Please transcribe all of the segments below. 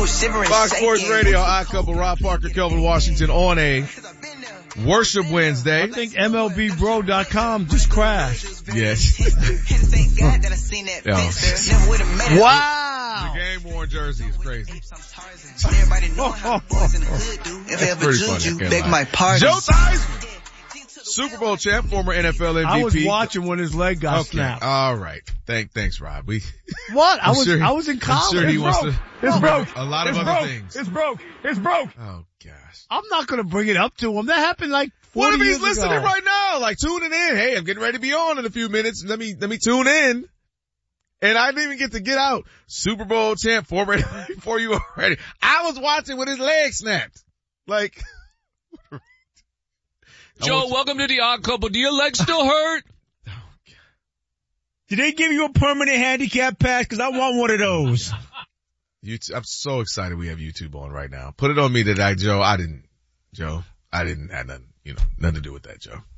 Fox Sports Radio, Odd Couple, Rob Parker, Kelvin Washington on a Worship Wednesday. I think MLBBro.com just crashed. Yes. Wow. The game-worn jersey is crazy. That's pretty funny. Joe Theismann, Super Bowl champ, former NFL MVP. I was watching when his leg got snapped. All right. Thanks, Rob. What? I was in college. I'm sure he wants to. It's broke. A lot of other things. It's broke. Oh gosh. I'm not gonna bring it up to him. That happened like 40 What if years he's listening ago. right now? Like tuning in. Hey, I'm getting ready to be on in a few minutes. Let me tune in. And I didn't even get to get out. Super Bowl champ, former before you already. I was watching with his leg snapped. Like. Joe, welcome to the Odd Couple. Do your legs still hurt? Did they give you a permanent handicap pass? Cause I want one of those. I'm so excited we have YouTube on right now. Put it on me today, Joe. I didn't have nothing, nothing to do with that, Joe.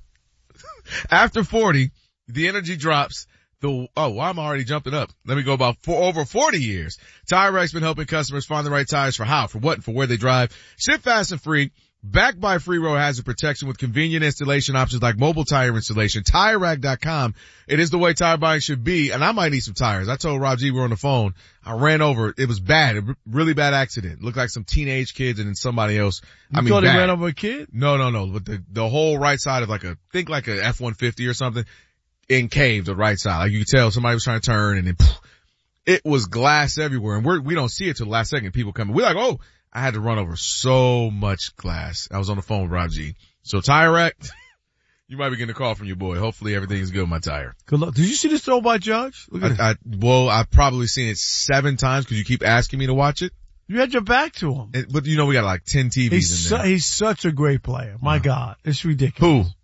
After 40, the energy drops. I'm already jumping up. Let me go for over 40 years. TireRack's been helping customers find the right tires for how, for what, and for where they drive. Ship fast and free. Backed by Free Road Hazard Protection with convenient installation options like mobile tire installation. TireRack.com. It is the way tire buying should be. And I might need some tires. I told Rob G we were on the phone. I ran over. It was bad. A really bad accident. Looked like some teenage kids and then somebody else. You thought he ran over a kid? No. But the whole right side of like a F-150 or something encaved the right side. Like you could tell somebody was trying to turn and then it was glass everywhere. And we don't see it till the last second. People come. We're like, oh. I had to run over so much glass. I was on the phone with Rob G. So Tire Rack, you might be getting a call from your boy. Hopefully everything's good with my tire. Good luck. Did you see this throw by Judge? Look at I've probably seen it 7 times because you keep asking me to watch it. You had your back to him. But we got like 10 TVs in there. He's such a great player. My God. It's ridiculous. Who?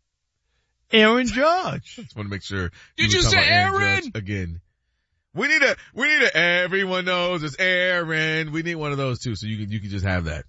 Aaron Judge. Just want to make sure. Did you say Aaron? Judge again. We need a, everyone knows it's Aaron. We need one of those too, so you can just have that.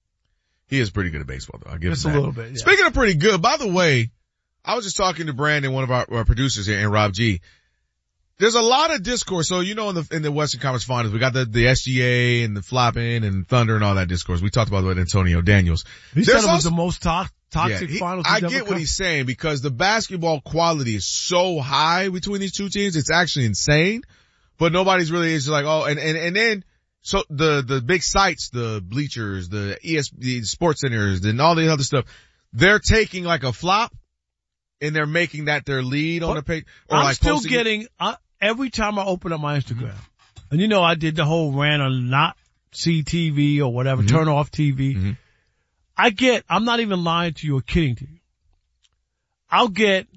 He is pretty good at baseball though. I'll give him that. Just a little bit, yeah. Speaking of pretty good, by the way, I was just talking to Brandon, one of our producers here, and Rob G. There's a lot of discourse. So, in the Western Conference Finals, we got the SGA and the flopping and Thunder and all that discourse. We talked about it with Antonio Daniels. He said it was the most toxic finals. I get what he's saying because the basketball quality is so high between these two teams. It's actually insane. But nobody's really, it's like, oh, and then, so the big sites, the bleachers, the sports centers, and all the other stuff, they're taking like a flop and they're making that their lead on the page. Or I'm still getting, every time I open up my Instagram, and I did the whole rant on not see TV or whatever, turn off TV. I'm not even lying to you or kidding to you. I'll get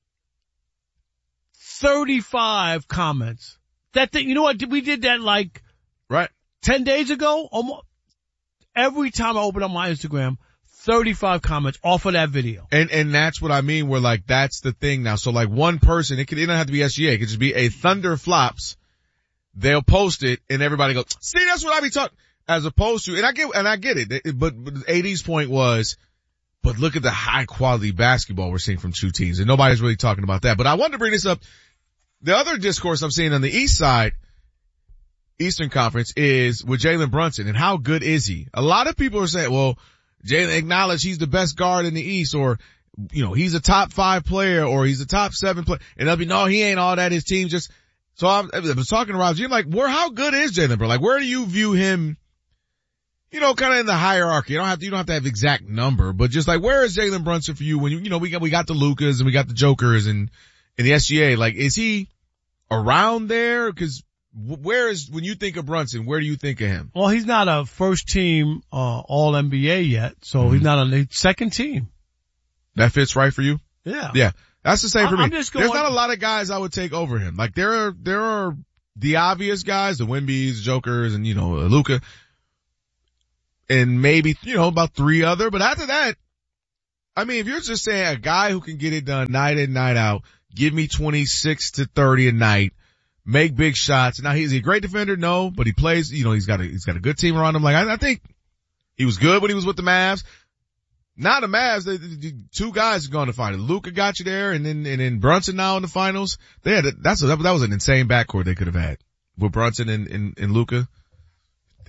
35 comments. That thing, you know what? We did that like, right, 10 days ago. Almost every time I open up my Instagram, 35 comments off of that video. And that's what I mean. Where like, that's the thing now. So like one person, it don't have to be SGA. It could just be a Thunder flops. They'll post it and everybody goes, see, that's what I be talking, as opposed to, and I get it. But AD's point was, but look at the high quality basketball we're seeing from two teams and nobody's really talking about that. But I wanted to bring this up. The other discourse I'm seeing on the East side, Eastern Conference, is with Jalen Brunson and how good is he? A lot of people are saying, well, Jalen acknowledged he's the best guard in the East, or, he's a top 5 player, or he's a top 7 player. And they'll be, no, he ain't all that. His team just, so I was talking to Rob G. I'm like, how good is Jalen Brunson? Like, where do you view him, kind of in the hierarchy? You don't have to have the exact number, but just like, where is Jalen Brunson for you when we got the Lucas and we got the Jokers and the SGA, like, is he around there? Cause when you think of Brunson, where do you think of him? Well, he's not a first team, all NBA yet. So he's not on the second team. That fits right for you? Yeah. Yeah. That's the same for me. There's not a lot of guys I would take over him. Like there are the obvious guys, the Wembys, Jokers, and Luka. And maybe, about 3 other, but after that, I mean, if you're just saying a guy who can get it done night in, night out, give me 26 to 30 a night, make big shots. Now, is he a great defender? No, but he plays, he's got a good team around him. Like, I think he was good when he was with the Mavs. Now the Mavs, the 2 guys are going to find it. Luka got you there, and then Brunson now in the finals. That was an insane backcourt they could have had with Brunson and Luka. Dang.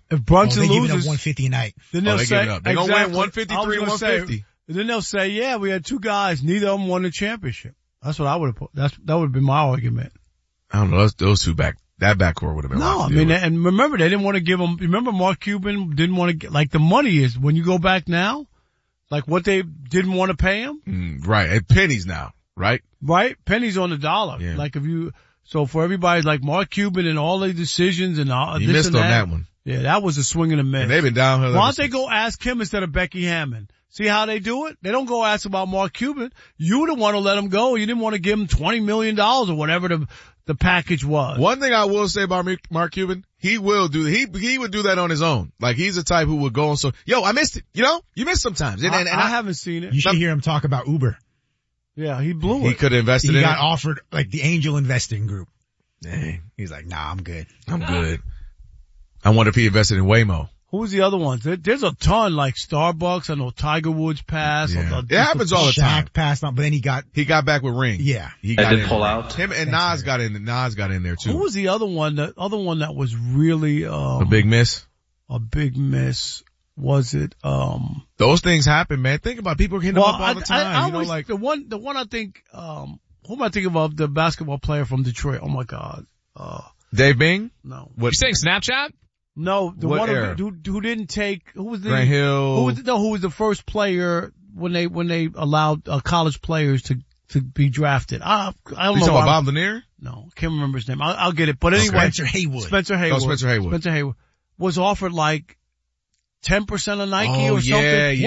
If Brunson they're giving up loses, 150 a night. then they'll they say, give it up. They're going to win 153 and 150. Then they'll say, yeah, we had two guys, neither of them won the championship. That's what I would have put. That would have been my argument. I don't know. Those two that backcourt would have been. No, I mean, and remember, they didn't want to give them. Remember, Mark Cuban didn't want to get, like, the money is when you go back now, like what they didn't want to pay him. Right. At pennies now, right? Right. Pennies on the dollar. Yeah. Like so for everybody, like Mark Cuban and all the decisions and all he this missed and on that one. Yeah, that was a swing and a miss. And they've been downhill. Why don't they go ask him instead of Becky Hammond? See how they do it? They don't go ask about Mark Cuban. You didn't want to let him go. You didn't want to give him $20 million or whatever the package was. One thing I will say about Mark Cuban, he would do that on his own. Like, he's the type who would go and I missed it. You miss sometimes. And I haven't seen it. You should hear him talk about Uber. Yeah, he blew it. He could have invested in it. He got offered, like, the angel investing group. Dang. He's like, nah, I'm good. I'm good. I wonder if he invested in Waymo. Who was the other ones? There's a ton, like Starbucks. I know Tiger Woods passed. Yeah. It happens all the time. Shaq passed on, but then he got back with Ring. Yeah. He got and then pull out. Him and Nas got in. Nas got in there too. Who was the other one? The other one that was really a big miss. A big miss. Was it? Those things happen, man. Think about it. People hitting them up all the time. I always, like the one I think. Who am I thinking of? The basketball player from Detroit. Oh my God. Dave Bing? No. You saying Snapchat? No, the what one era? who didn't take, who was the, Grant Hill. who was the first player when they allowed college players to be drafted. I don't know. You talking about Bob Lanier? No, can't remember his name. I'll get it. But anyway. Spencer Haywood. Spencer Haywood was offered like 10% of Nike or something.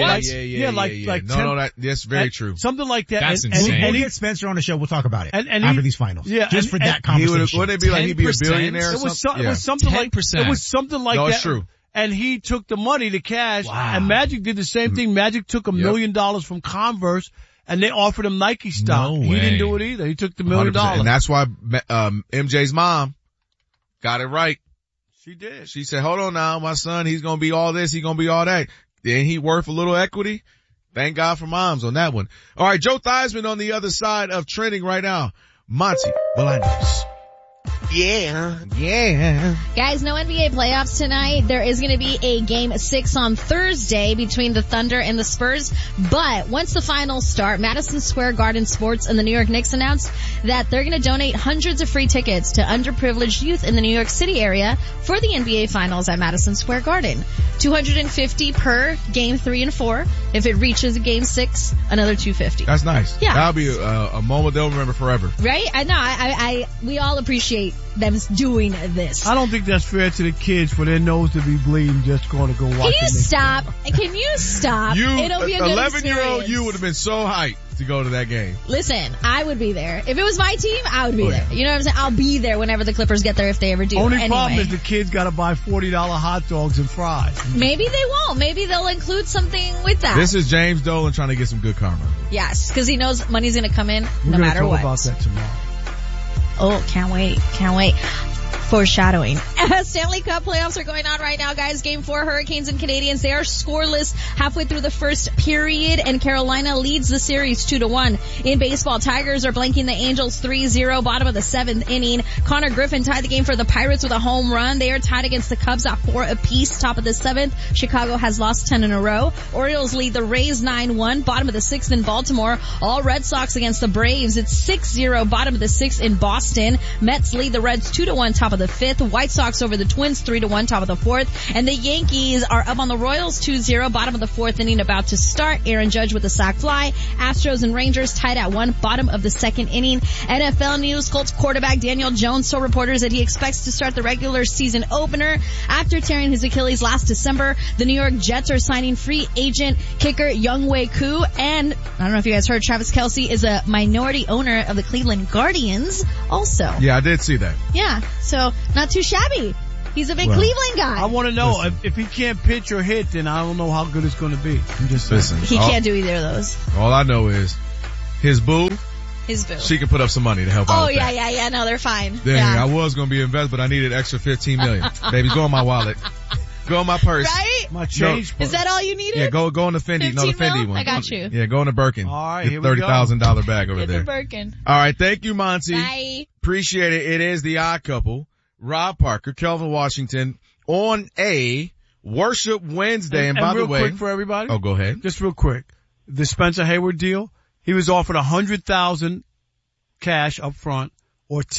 That's very true. Something like that. That's insane. We'll get Spencer on the show. We'll talk about it after these finals. Yeah, for that conversation. Wouldn't it be like he'd be a 10%? billionaire or something? It was something 10%. like, it was something like no, that. it's true. And he took the money, the cash, Wow. and Magic did the same thing. Magic took $1 million from Converse, and they offered him Nike stock. No he way. didn't do it either. He took the $1 million. And that's why MJ's mom got it right. She did. She said, hold on now, my son, he's gonna be all this, he's gonna be all that. Then he worth a little equity. Thank God for moms on that one. All right, Joe Theismann on the other side of trending right now. Monty Bolaños. Yeah. Guys, no NBA playoffs tonight. There is going to be a game 6 on Thursday between the Thunder and the Spurs. But once the finals start, Madison Square Garden Sports and the New York Knicks announced that they're going to donate hundreds of free tickets to underprivileged youth in the New York City area for the NBA finals at Madison Square Garden. $250 per game 3 and 4. If it reaches game 6, another $250. That's nice. Yeah. That'll be a moment they'll remember forever. Right? I know. We all appreciate them doing this. I don't think that's fair to the kids for their nose to be bleeding just going to go watch Can you the Knicks. stop? Can you stop? It'll be a good 11-year-old experience. you would have been so hyped to go to that game. Listen, I would be there. If it was my team, I would be there. You know what I'm saying? I'll be there whenever the Clippers get there if they ever do. Only anyway. problem is the kids got to buy $40 hot dogs and fries. Maybe they won't. Maybe they'll include something with that. This is James Dolan trying to get some good karma. Yes, because he knows money's going to come in We're no gonna matter talk what. about that tomorrow. Oh, can't wait. Foreshadowing. Stanley Cup playoffs are going on right now, guys. Game 4, Hurricanes and Canadians. They are scoreless halfway through the first period, and Carolina leads the series 2-1. In baseball, Tigers are blanking the Angels 3-0, bottom of the 7th inning. Connor Griffin tied the game for the Pirates with a home run. They are tied against the Cubs at 4 apiece, top of the 7th. Chicago has lost 10 in a row. Orioles lead the Rays 9-1, bottom of the 6th in Baltimore. All Red Sox against the Braves. It's 6-0, bottom of the 6th in Boston. Mets lead the Reds 2-1, top of the 5th. White Sox over the Twins 3-1, top of the 4th. And the Yankees are up on the Royals 2-0, bottom of the 4th inning about to start. Aaron Judge with a sac fly. Astros and Rangers tied at 1, bottom of the 2nd inning. NFL news, Colts quarterback Daniel Jones told reporters that he expects to start the regular season opener after tearing his Achilles last December. The New York Jets are signing free agent kicker Younghoe Koo. And I don't know if you guys heard, Travis Kelce is a minority owner of the Cleveland Guardians also. Yeah, I did see that. Yeah, so not too shabby. He's a big Cleveland guy. I want to know if he can't pitch or hit, then I don't know how good it's going to be. I'm just saying. Listen, He can't do either of those. all I know is his boo, His boo. she can put up some money to help out. Oh, with that. yeah. No, they're fine. Dang, Yeah. I was going to be invested, but I needed extra $15 million. Baby, go in my wallet. Go in my purse. Right? My change. Is that all you needed? Yeah, go in the Fendi. No, the 15 Fendi mil? one. I got you. Yeah, go in the Birkin. All right, Get here we go. $30,000 bag over Get there. the Birkin. All right, thank you, Monty. Bye. Appreciate it. It is the Odd Couple. Rob Parker, Kelvin Washington on a Worship Wednesday. And by the way, real quick for everybody. Oh, go ahead. Just real quick. The Spencer Hayward deal, he was offered $100,000 cash up front or